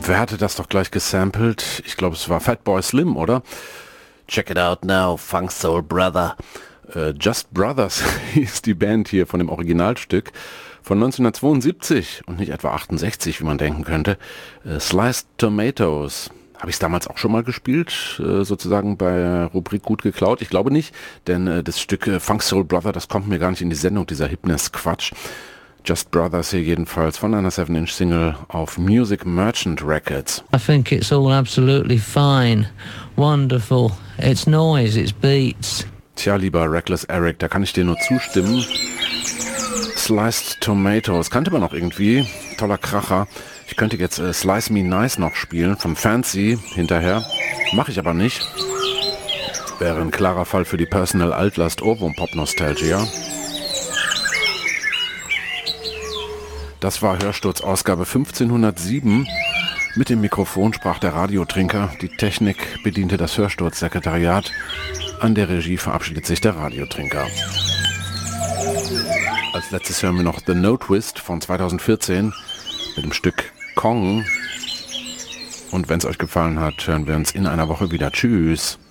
Wer hatte das doch gleich gesampelt? Ich glaube, es war Fatboy Slim, oder? Check it out now, Funk Soul Brother. Just Brothers hieß die Band hier von dem Originalstück von 1972 und nicht etwa 68, wie man denken könnte. Sliced Tomatoes. Habe ich es damals auch schon mal gespielt, sozusagen bei Rubrik Gut geklaut? Ich glaube nicht, denn das Stück Funk Soul Brother, das kommt mir gar nicht in die Sendung, dieser Hipness-Quatsch. Just Brothers hier jedenfalls von einer 7-Inch-Single auf Music Merchant Records. I think it's all absolutely fine, wonderful, it's noise, it's beats. Tja, lieber Reckless Eric, da kann ich dir nur zustimmen. Sliced Tomatoes, kannte man auch irgendwie, toller Kracher. Ich könnte jetzt Slice Me Nice noch spielen von Fancy hinterher, mache ich aber nicht. Wäre ein klarer Fall für die Personal Altlast Ohrwurm Pop Nostalgia. Das war Hörsturz Ausgabe 1507. Mit dem Mikrofon sprach der Radiotrinker. Die Technik bediente das Hörsturzsekretariat. An der Regie verabschiedet sich der Radiotrinker. Als letztes hören wir noch The No Twist von 2014 mit dem Stück Kong. Und wenn es euch gefallen hat, hören wir uns in einer Woche wieder. Tschüss.